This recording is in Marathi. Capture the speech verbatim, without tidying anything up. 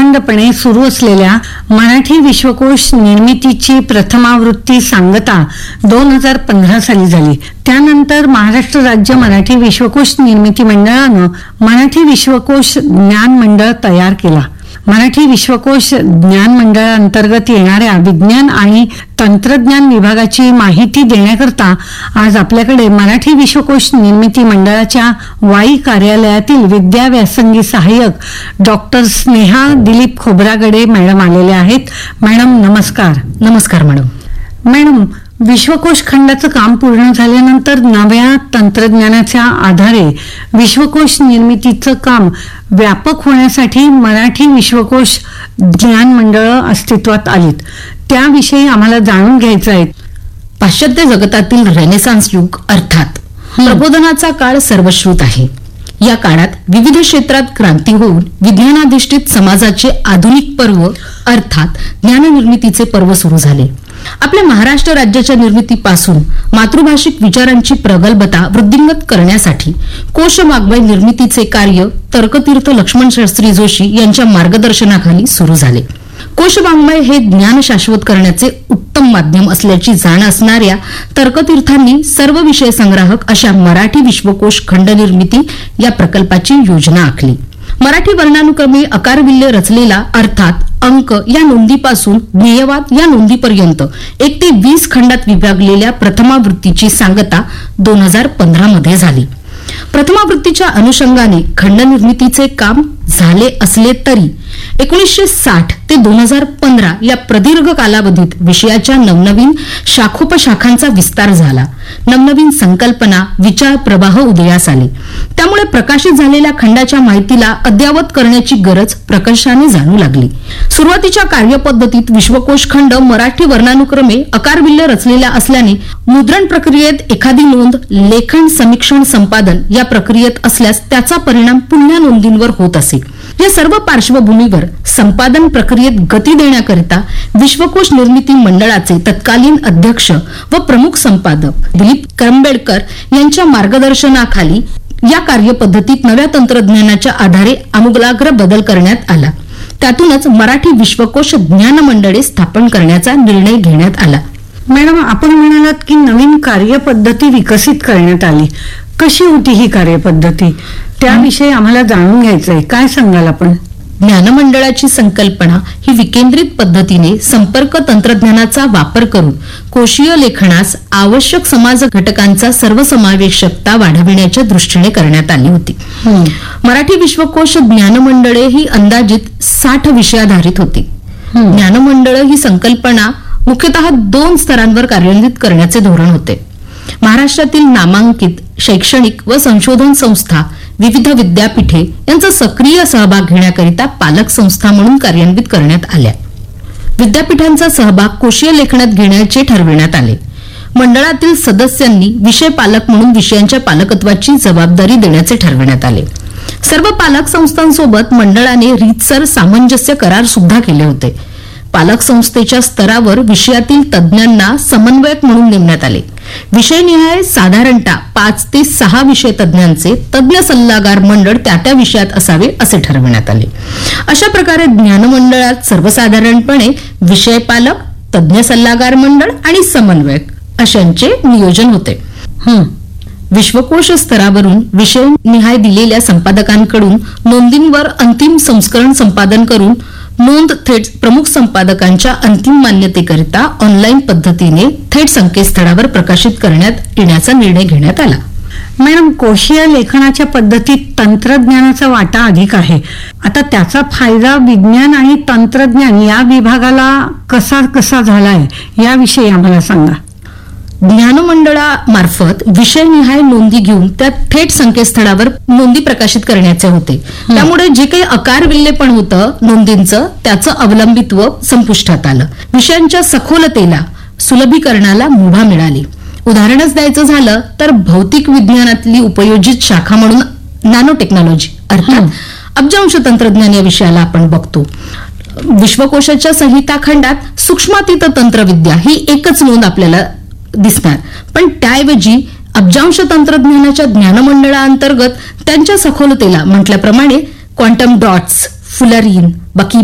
अखंडपणे सुरू असलेल्या मराठी विश्वकोश निर्मितीची प्रथमावृत्ती सांगता दोन हजार पंधरा साली झाली. त्यानंतर महाराष्ट्र राज्य मराठी विश्वकोश निर्मिती मंडळानं मराठी विश्वकोश ज्ञान मंडळ तयार केला. मराठी विश्वकोश ज्ञान मंडळाअंतर्गत येणाऱ्या विज्ञान आणि तंत्रज्ञान विभागाची माहिती देण्याकरता आज आपल्याकडे मराठी विश्वकोश निर्मिती मंडळाच्या वाई कार्यालयातील विद्या व्यासंगी सहाय्यक डॉक्टर स्नेहा दिलीप खोब्रागडे मॅडम आलेले आहेत. मॅडम नमस्कार. नमस्कार मॅडम. मॅडम, विश्वकोश खंडाचं काम पूर्ण झाल्यानंतर नव्या तंत्रज्ञानाच्या आधारे विश्वकोश निर्मितीचं काम व्यापक होण्यासाठी मराठी विश्वकोश ज्ञान मंडळं अस्तित्वात आलीत. त्याविषयी आम्हाला जाणून घ्यायचं आहे. पाश्चात्य जगतातील रेनेसान्स युग अर्थात प्रबोधनाचा काळ सर्वश्रुत आहे. या काळात विविध क्षेत्रात क्रांती होऊन विज्ञानाधिष्ठित समाजाचे आधुनिक पर्व अर्थात ज्ञाननिर्मितीचे पर्व सुरू झाले. आपल्या महाराष्ट्र राज्याच्या निर्मितीपासून मातृभाषिक विचारांची प्रगल्भता वृद्धिंगत करण्यासाठी कोश वाङ्मय निर्मितीचे कार्य तर्कतीर्थ लक्ष्मण शास्त्री जोशी यांच्या मार्गदर्शनाखाली सुरू झाले. कोश वाङ्मय हे ज्ञान शाश्वत करण्याचे उत्तम माध्यम असल्याची जाण असणाऱ्या तर्कतीर्थांनी सर्व विषय संग्राहक अशा मराठी विश्वकोश खंड निर्मिती या प्रकल्पाची योजना आखली. मराठी वर्णानुक्रमे अकारविल्य रचलेला अर्थात अंक या नोंदीपासून ज्ञेयवाद या नोंदीपर्यंत एक ते वीस खंडात विभागलेल्या प्रथमावृत्तीची सांगता दोन हजार पंधरा मध्ये झाली. प्रथमावृत्तीच्या अनुषंगाने खंड निर्मितीचे काम झाले असले तरी एकोणीसशे साठ ते दोन हजार पंधरा या प्रदीर्घ कालावधीत विषयाच्या नवनवीन शाखोपशाखांचा विस्तार झाला. नवनवीन संकल्पना विचार प्रवाह उदयास आले. त्यामुळे प्रकाशित झालेल्या खंडाच्या माहितीला अद्ययावत करण्याची गरज प्रकर्षाने जाणू लागली. सुरुवातीच्या कार्यपद्धतीत विश्वकोश खंड मराठी वर्णानुक्रमे अकारविल्य रचलेला असल्याने मुद्रण प्रक्रियेत एखादी नोंद लेखन समीक्षण संपादन या प्रक्रियेत असल्यास त्याचा परिणाम पुन्हा नोंदींवर होत असे. या सर्व पार्श्वभूमीवर संपादन प्रक्रियेत गती देण्याकरिता विश्वकोश निर्मिती मंडळाचे तत्कालीन अध्यक्ष व प्रमुख संपादक दिलीप करंबेळकर यांच्या मार्गदर्शनाखाली या कार्यपद्धतीत नव्या तंत्रज्ञानाच्या आधारे आमूलाग्र बदल करण्यात आला. त्यातूनच मराठी विश्वकोश ज्ञान मंडळे स्थापन करण्याचा निर्णय घेण्यात आला. मॅडम, आपण म्हणालात की नवीन कार्यपद्धती विकसित करण्यात आली. कशी होती ही कार्यपद्धती? त्याविषयी आम्हाला जाणून घ्यायचंय. काय सांगाल आपण? ज्ञानमंडळाची संकल्पना ही विकेंद्रित पद्धतीने संपर्क तंत्रज्ञानाचा वापर करून कोशीय लेखनास आवश्यक समाज घटकांचा सर्वसमावेशकता वाढविण्याच्या दृष्टीने करण्यात आली होती. मराठी विश्वकोश ज्ञानमंडळे ही अंदाजित साठ विषयाधारित होती. ज्ञानमंडळ ही संकल्पना मुख्यतः दोन स्तरांवर कार्यान्वित करण्याचे धोरण होते. महाराष्ट्रातील नामांकित शैक्षणिक व संशोधन संस्था, विविध विद्यापीठे यांचा सक्रिय सहभाग घेण्याकरिता पालक संस्था म्हणून कार्यान्वित करण्यात आल्या. विद्यापीठांचा सहभाग कोशीय लेखनात घेण्याचे ठरविण्यात आले. मंडळातील सदस्यांनी विषय पालक म्हणून विषयांच्या पालकत्वाची जबाबदारी देण्याचे ठरविण्यात आले. सर्व पालक संस्थांसोबत मंडळाने रीतसर सामंजस्य करार सुद्धा केले होते. पालक संस्थेच्या स्तरावर विषयातील तज्ज्ञांना समन्वयक म्हणून नेमण्यात आले. विषयनिहाय साधारणतः पाच ते सहा विषय तज्ज्ञांचे तज्ज्ञ सल्लागार मंडळ त्या त्या विषयात असावे असे ठरविण्यात आले. अशा प्रकारे ज्ञानमंडळात सर्वसाधारणपणे विषय पालक, तज्ज्ञ सल्लागार मंडळ आणि समन्वयक अशांचे नियोजन होते. विश्वकोश स्तरावरून विषयनिहाय दिलेल्या संपादकांकडून नोंदींवर अंतिम संस्करण संपादन करून नोंद थेट प्रमुख संपादकांच्या अंतिम मान्यतेकरिता ऑनलाईन पद्धतीने थेट संकेतस्थळावर प्रकाशित करण्यात येण्याचा निर्णय घेण्यात आला. मॅडम, कोशीय लेखनाच्या पद्धतीत तंत्रज्ञानाचा वाटा अधिक आहे. आता त्याचा फायदा विज्ञान आणि तंत्रज्ञान या विभागाला कसा कसा झालाय याविषयी आम्हाला सांगा. ज्ञानमंडळामार्फत विषयनिहाय नोंदी घेऊन त्या थेट संकेतस्थळावर नोंदी प्रकाशित करण्याचे होते. त्यामुळे जे काही अकारविल्यपण होतं नोंदींचं त्याचं अवलंबित्व संपुष्टात आलं. विषयांच्या सखोलतेला, सुलभीकरणाला मुभा मिळाली. उदाहरणच द्यायचं झालं तर भौतिक विज्ञानातली उपयोजित शाखा म्हणून नॅनो टेक्नॉलॉजी अर्थात अब्जांश तंत्रज्ञान या विषयाला आपण बघतो. विश्वकोशाच्या संहिता खंडात सूक्ष्मातीत तंत्रविद्या ही एकच नोंद आपल्याला दिसणार, पण त्याऐवजी अब्जांश तंत्रज्ञानाच्या ज्ञानमंडळाअंतर्गत त्यांच्या सखोलतेला म्हटल्याप्रमाणे क्वांटम डॉट्स, फुलरीन, बाकी